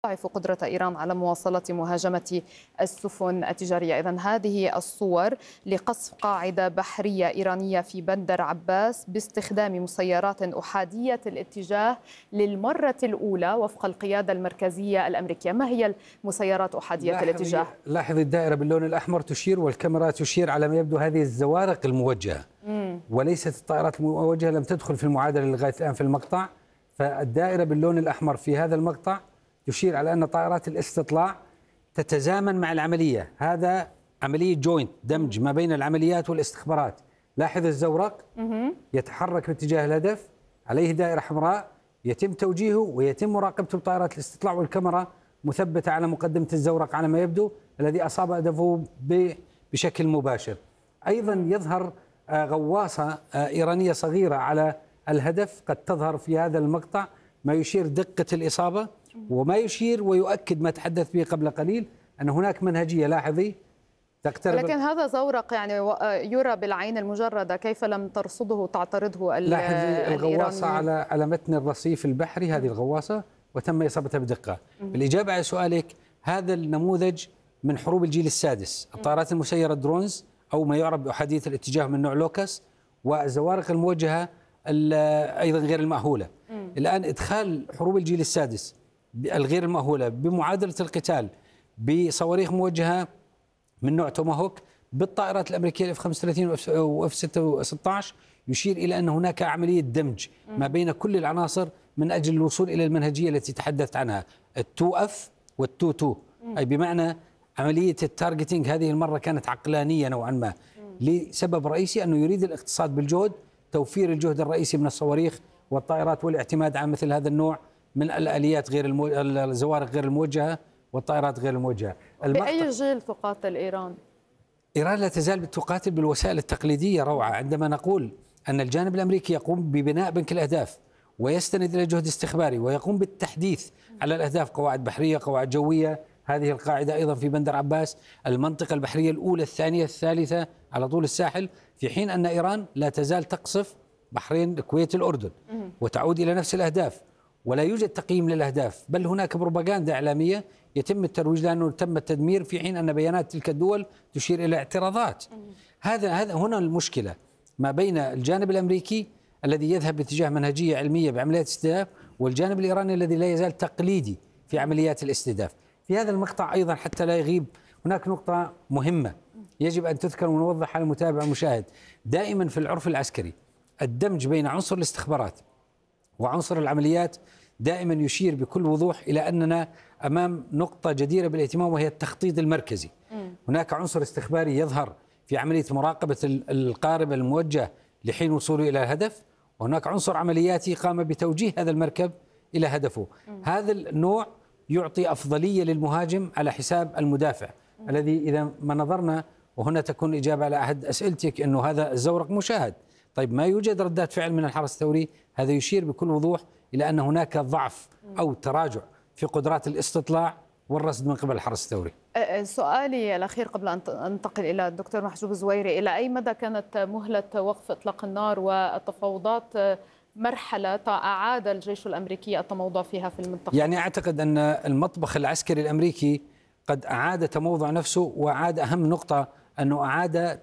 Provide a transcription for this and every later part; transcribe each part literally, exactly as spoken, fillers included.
تضاعف قدرة إيران على مواصلة مهاجمة السفن التجارية. إذن هذه الصور لقصف قاعدة بحرية إيرانية في بندر عباس باستخدام مسيرات أحادية الاتجاه للمرة الأولى وفق القيادة المركزية الأمريكية. ما هي المسيرات أحادية لاحظ الاتجاه؟ لاحظ الدائرة باللون الأحمر تشير، والكاميرا تشير على ما يبدو هذه الزوارق الموجهة، مم. وليست الطائرات الموجهة. لم تدخل في المعادلة لغاية الآن في المقطع. فالدائرة باللون الأحمر في هذا المقطع تشير على أن طائرات الاستطلاع تتزامن مع العملية. هذا عملية جوينت، دمج ما بين العمليات والاستخبارات. لاحظ الزورق يتحرك باتجاه الهدف، عليه دائرة حمراء يتم توجيهه ويتم مراقبته بطائرات الاستطلاع، والكاميرا مثبتة على مقدمة الزورق على ما يبدو الذي أصاب هدفه بشكل مباشر. أيضا يظهر غواصة إيرانية صغيرة على الهدف قد تظهر في هذا المقطع، ما يشير دقة الإصابة وما يشير ويؤكد ما تحدث به قبل قليل أن هناك منهجية. لاحظي تقترب، لكن هذا زورق يعني يرى بالعين المجردة، كيف لم ترصده وتعترضه لاحظي الغواصة على على متن الرصيف البحري، هذه الغواصة وتم إصابتها بدقة. بالإجابة على سؤالك، هذا النموذج من حروب الجيل السادس، الطائرات المسيرة درونز أو ما يعرف بأحادية الاتجاه من نوع لوكس، والزوارق الموجهة أيضا غير المأهولة. الآن إدخال حروب الجيل السادس الغير المأهولة بمعادلة القتال بصواريخ موجهة من نوع توماهوك بالطائرات الأمريكية الاف خمسة وثلاثين واف ستة عشر يشير إلى أن هناك عملية دمج ما بين كل العناصر من أجل الوصول إلى المنهجية التي تحدثت عنها، التو اف والتو تو، أي بمعنى عملية التارجتينج هذه المرة كانت عقلانية نوعا ما، لسبب رئيسي أنه يريد الاقتصاد بالجهد، توفير الجهد الرئيسي من الصواريخ والطائرات والاعتماد على مثل هذا النوع من الآليات غير المو... الزوارق غير الموجهة والطائرات غير الموجهة. بأي جيل تقاتل إيران؟ إيران لا تزال تقاتل بالوسائل التقليدية روعة. عندما نقول أن الجانب الأمريكي يقوم ببناء بنك الأهداف ويستند إلى جهد استخباري ويقوم بالتحديث على الأهداف، قواعد بحرية، قواعد جوية، هذه القاعدة أيضا في بندر عباس، المنطقة البحرية الأولى الثانية الثالثة على طول الساحل، في حين أن إيران لا تزال تقصف بحرين، الكويت، الأردن، وتعود إلى نفس الأهداف، ولا يوجد تقييم للأهداف، بل هناك بروباغندا إعلامية يتم الترويج لأنه تم التدمير، في حين أن بيانات تلك الدول تشير إلى اعتراضات. هذا هذا هنا المشكلة ما بين الجانب الأمريكي الذي يذهب باتجاه منهجية علمية بعمليات الاستهداف، والجانب الإيراني الذي لا يزال تقليدي في عمليات الاستهداف. في هذا المقطع أيضا حتى لا يغيب هناك نقطة مهمة يجب أن تذكر ونوضحها للمتابع المشاهد. دائما في العرف العسكري الدمج بين عنصر الاستخبارات وعنصر العمليات دائما يشير بكل وضوح إلى أننا أمام نقطة جديرة بالاهتمام، وهي التخطيط المركزي. م. هناك عنصر استخباري يظهر في عملية مراقبة القارب الموجه لحين وصوله إلى الهدف، وهناك عنصر عملياتي قام بتوجيه هذا المركب إلى هدفه. م. هذا النوع يعطي أفضلية للمهاجم على حساب المدافع، م. الذي إذا ما نظرنا، وهنا تكون إجابة على أحد أسئلتك، أنه هذا الزورق مشاهد. طيب ما يوجد ردات فعل من الحرس الثوري، هذا يشير بكل وضوح إلى أن هناك ضعف أو تراجع في قدرات الاستطلاع والرصد من قبل الحرس الثوري. سؤالي الأخير قبل أن أنتقل إلى الدكتور محجوب الزويري، إلى أي مدى كانت مهلة وقف إطلاق النار والتفاوضات مرحلة أعاد الجيش الأمريكي التموضع فيها في المنطقة؟ يعني أعتقد أن المطبخ العسكري الأمريكي قد أعاد تموضع نفسه، وأعاد أهم نقطة أنه أعاد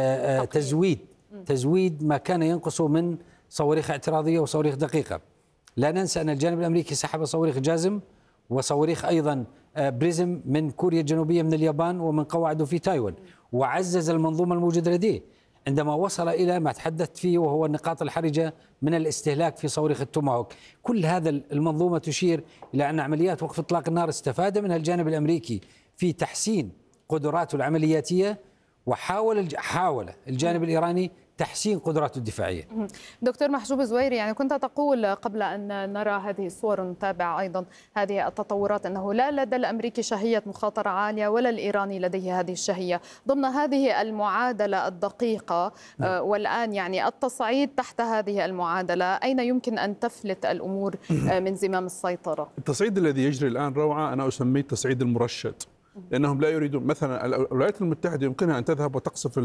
تزويد تزويد ما كان ينقصه من صواريخ اعتراضية وصواريخ دقيقة. لا ننسى أن الجانب الأمريكي سحب صواريخ جازم وصواريخ أيضا بريزم من كوريا الجنوبية من اليابان ومن قواعده في تايوان، وعزز المنظومة الموجودة لديه عندما وصل إلى ما تحدثت فيه وهو النقاط الحرجة من الاستهلاك في صواريخ التوماهوك. كل هذا المنظومة تشير إلى أن عمليات وقف إطلاق النار استفاد منها الجانب الأمريكي في تحسين قدراته العملياتية، وحاول حاول الجانب الإيراني تحسين قدراته الدفاعية. دكتور محجوب الزويري، يعني كنت تقول قبل أن نرى هذه الصور ونتابع أيضا هذه التطورات أنه لا لدى الأمريكي شهية مخاطرة عالية ولا الإيراني لديه هذه الشهية ضمن هذه المعادلة الدقيقة. نعم. والآن يعني التصعيد تحت هذه المعادلة، أين يمكن أن تفلت الأمور من زمام السيطرة؟ التصعيد الذي يجري الآن روعة، أنا أسميه التصعيد المرشد، لأنهم لا يريدون. مثلا الولايات المتحدة يمكنها أن تذهب وتقصف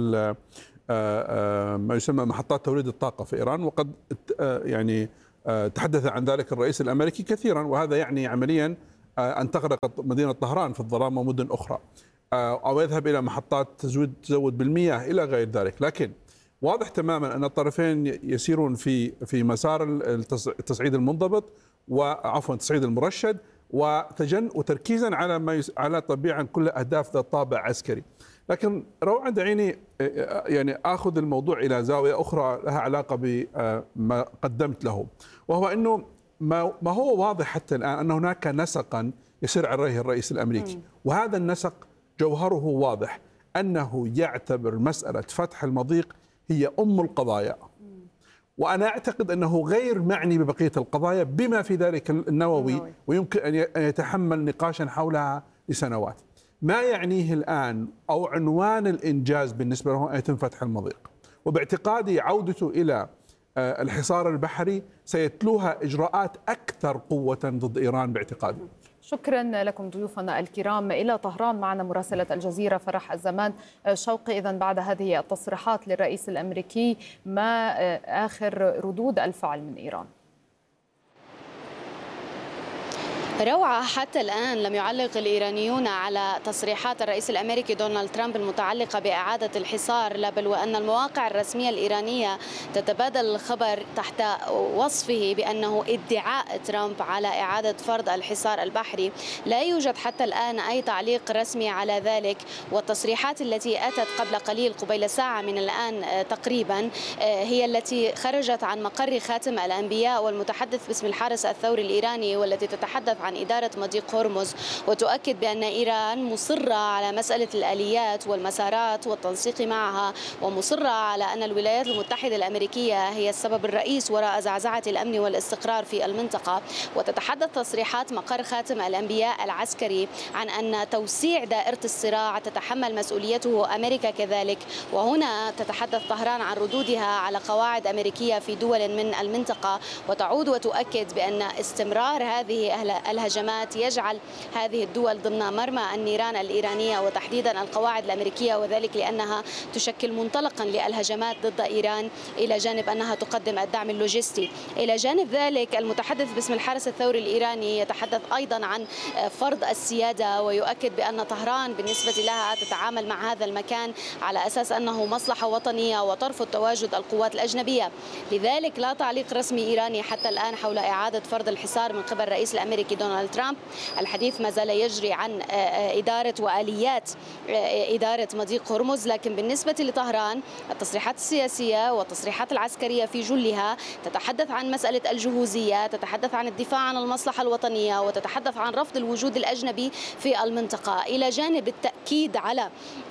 ما يسمى محطات توليد الطاقة في إيران، وقد يعني تحدث عن ذلك الرئيس الأمريكي كثيرا، وهذا يعني عمليا أن تغرق مدينة طهران في الظلام ومدن أخرى، أو يذهب إلى محطات تزود تزود بالمياه إلى غير ذلك. لكن واضح تماما أن الطرفين يسيرون في في مسار التصعيد المنضبط وعفوا التصعيد المرشد، وتجن وتركيزا على ما يس على طبيعة كل أهداف ذات طابع عسكري. لكن روعة دعيني يعني آخذ الموضوع إلى زاوية أخرى لها علاقة بما قدمت له، وهو أنه ما ما هو واضح حتى الآن أن هناك نسقا يسير عليه الرئيس الأمريكي، وهذا النسق جوهره واضح، أنه يعتبر مسألة فتح المضيق هي أم القضايا، وأنا أعتقد أنه غير معني ببقية القضايا بما في ذلك النووي، ويمكن أن يتحمل نقاشا حولها لسنوات. ما يعنيه الآن أو عنوان الإنجاز بالنسبة له أن يتم فتح المضيق، وباعتقادي عودته إلى الحصار البحري سيتلوها إجراءات أكثر قوة ضد إيران باعتقادي. شكرا لكم ضيوفنا الكرام. إلى طهران معنا مراسلة الجزيرة فرح الزمان شوقي. إذن بعد هذه التصريحات للرئيس الأمريكي، ما آخر ردود الفعل من إيران؟ روعة، حتى الآن لم يعلق الإيرانيون على تصريحات الرئيس الأمريكي دونالد ترامب المتعلقة بإعادة الحصار، لا بل وأن المواقع الرسمية الإيرانية تتبادل الخبر تحت وصفه بأنه ادعاء ترامب على إعادة فرض الحصار البحري. لا يوجد حتى الآن أي تعليق رسمي على ذلك، والتصريحات التي أتت قبل قليل قبيل ساعة من الآن تقريبا هي التي خرجت عن مقر خاتم الأنبياء والمتحدث باسم الحرس الثوري الإيراني، والتي تتحدث عن إدارة مضيق هرمز، وتؤكد بأن إيران مصرة على مسألة الآليات والمسارات والتنسيق معها، ومصرة على أن الولايات المتحدة الأمريكية هي السبب الرئيس وراء زعزعة الأمن والاستقرار في المنطقة. وتتحدث تصريحات مقر خاتم الأنبياء العسكري عن أن توسيع دائرة الصراع تتحمل مسؤوليته أمريكا كذلك، وهنا تتحدث طهران عن ردودها على قواعد أمريكية في دول من المنطقة، وتعود وتؤكد بأن استمرار هذه الهجمات يجعل هذه الدول ضمن مرمى النيران الإيرانية، وتحديدا القواعد الأمريكية، وذلك لأنها تشكل منطلقا للهجمات ضد إيران، إلى جانب أنها تقدم الدعم اللوجستي. إلى جانب ذلك المتحدث باسم الحرس الثوري الإيراني يتحدث أيضا عن فرض السيادة، ويؤكد بأن طهران بالنسبة لها تتعامل مع هذا المكان على أساس أنه مصلحة وطنية وترفض تواجد القوات الأجنبية. لذلك لا تعليق رسمي إيراني حتى الآن حول إعادة فرض الحصار من قبل الرئيس الأمريكي دونالد ترامب. الحديث ما زال يجري عن إدارة وآليات إدارة مضيق هرمز، لكن بالنسبة لطهران التصريحات السياسية والتصريحات العسكرية في جلها تتحدث عن مسألة الجهوزية، تتحدث عن الدفاع عن المصلحة الوطنية، وتتحدث عن رفض الوجود الأجنبي في المنطقة، إلى جانب التأكيد على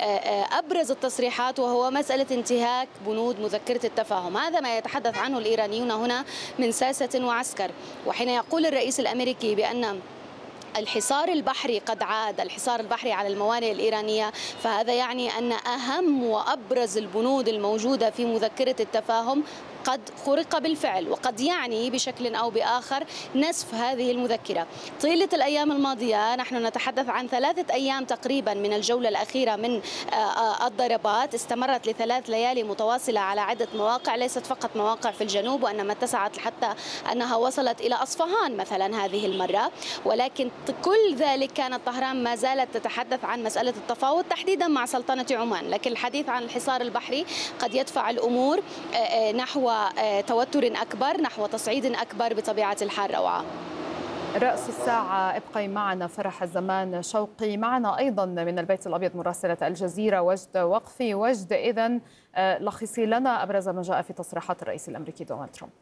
أبرز التصريحات وهو مسألة انتهاك بنود مذكرة التفاهم. هذا ما يتحدث عنه الإيرانيون هنا من ساسة وعسكر. وحين يقول الرئيس الأمريكي بأن الحصار البحري قد عاد، الحصار البحري على الموانئ الإيرانية، فهذا يعني أن أهم وأبرز البنود الموجودة في مذكرة التفاهم قد خرق بالفعل، وقد يعني بشكل أو بآخر نسف هذه المذكرة. طيلة الأيام الماضية نحن نتحدث عن ثلاثة أيام تقريبا من الجولة الأخيرة من الضربات، استمرت لثلاث ليالي متواصلة على عدة مواقع، ليست فقط مواقع في الجنوب، وإنما اتسعت حتى أنها وصلت إلى أصفهان مثلا هذه المرة. ولكن كل ذلك كانت طهران ما زالت تتحدث عن مسألة التفاوض تحديدا مع سلطنة عمان، لكن الحديث عن الحصار البحري قد يدفع الأمور نحو توتر أكبر، نحو تصعيد أكبر بطبيعة الحال. روعة. رأس الساعة ابقي معنا فرح الزمان شوقي. معنا أيضا من البيت الأبيض مراسلة الجزيرة وجد وقفي. وجد، إذن لخصي لنا أبرز ما جاء في تصريحات الرئيس الأمريكي دونالد ترامب.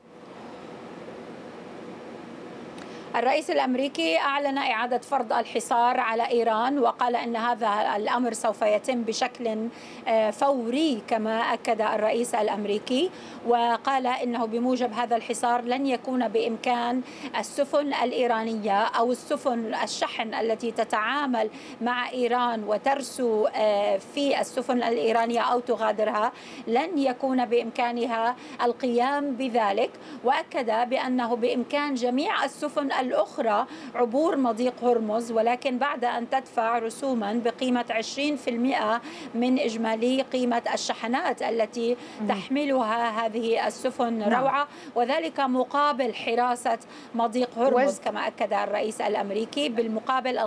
الرئيس الأمريكي أعلن إعادة فرض الحصار على إيران، وقال أن هذا الأمر سوف يتم بشكل فوري كما أكد الرئيس الأمريكي، وقال إنه بموجب هذا الحصار لن يكون بإمكان السفن الإيرانية أو السفن الشحن التي تتعامل مع إيران وترسو في السفن الإيرانية أو تغادرها، لن يكون بإمكانها القيام بذلك. وأكد بأنه بإمكان جميع السفن الأخرى عبور مضيق هرمز، ولكن بعد أن تدفع رسوما بقيمة عشرين بالمئة من إجمالي قيمة الشحنات التي تحملها هذه السفن روعة، وذلك مقابل حراسة مضيق هرمز كما أكد الرئيس الأمريكي. بالمقابل